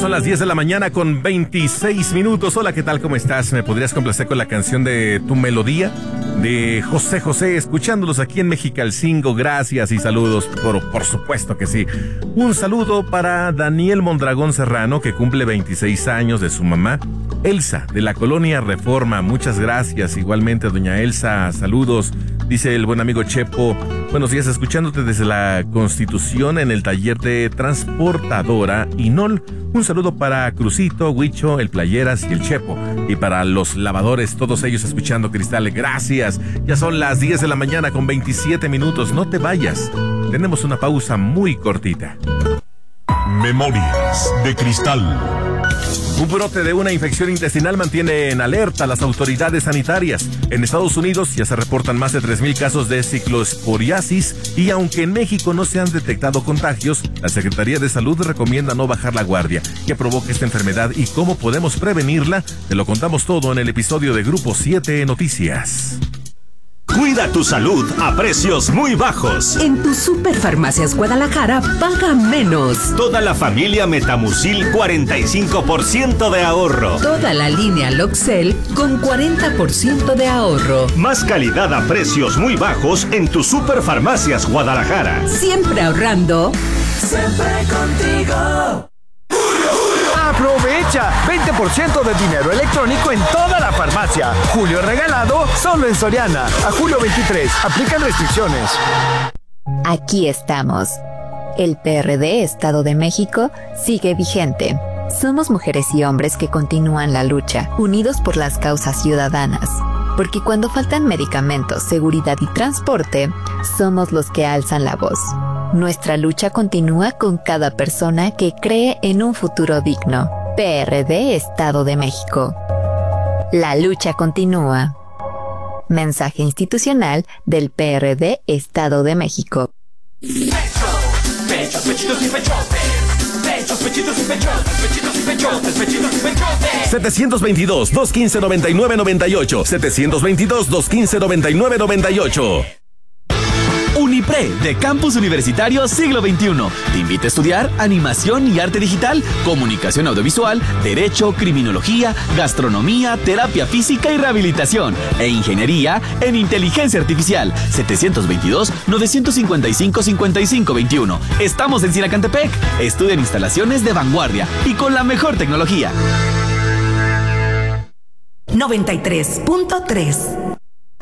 son las 10 de la mañana con 26 minutos. Hola, ¿qué tal? ¿Cómo estás? ¿Me podrías complacer con la canción de Tu Melodía? De José José, escuchándolos aquí en Mexicalcingo. Gracias y saludos, por supuesto que sí. Un saludo para Daniel Mondragón Serrano, que cumple 26 años, de su mamá Elsa, de la colonia Reforma. Muchas gracias. Igualmente, doña Elsa, saludos. Dice el buen amigo Chepo: buenos días, escuchándote desde la Constitución en el taller de transportadora Inol. Un saludo para Crucito, Huicho, el Playeras y el Chepo. Y para los lavadores, todos ellos escuchando Cristal. Gracias. Ya son las 10 de la mañana con 27 minutos. No te vayas. Tenemos una pausa muy cortita. Memorias de Cristal. Un brote de una infección intestinal mantiene en alerta a las autoridades sanitarias. En Estados Unidos ya se reportan más de 3,000 casos de ciclosporiasis y aunque en México no se han detectado contagios, la Secretaría de Salud recomienda no bajar la guardia. ¿Qué provoca esta enfermedad y cómo podemos prevenirla? Te lo contamos todo en el episodio de Grupo 7 Noticias. Cuida tu salud a precios muy bajos. En tu Superfarmacias Guadalajara, paga menos. Toda la familia Metamucil, 45% de ahorro. Toda la línea Loxel con 40% de ahorro. Más calidad a precios muy bajos en tu Superfarmacias Guadalajara. Siempre ahorrando. Siempre contigo. ¡Aprovecha! 20% de dinero electrónico en toda la farmacia. Julio regalado solo en Soriana. A julio 23. Aplican restricciones. Aquí estamos. El PRD Estado de México sigue vigente. Somos mujeres y hombres que continúan la lucha, unidos por las causas ciudadanas. Porque cuando faltan medicamentos, seguridad y transporte, somos los que alzan la voz. Nuestra lucha continúa con cada persona que cree en un futuro digno. PRD Estado de México. La lucha continúa. Mensaje institucional del PRD Estado de México. Pechos, pechitos y pechotes. Pechos, pechitos y pechotes. Pechitos y pechotes. Pechitos y pechotes. 722-215-9998. 722-215-9998. Unipre, de Campus Universitario Siglo XXI. Te invita a estudiar animación y arte digital, comunicación audiovisual, derecho, criminología, gastronomía, terapia física y rehabilitación, e ingeniería en inteligencia artificial. 722-955-5521. Estamos en Sinacantepec. Estudia en instalaciones de vanguardia y con la mejor tecnología. 93.3